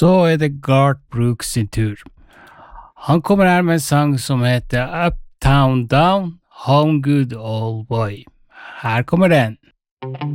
Så det Garth Brooks sin tur. Han kommer her med en sang som heter Uptown Down, Home Good Old Boy. Her kommer den.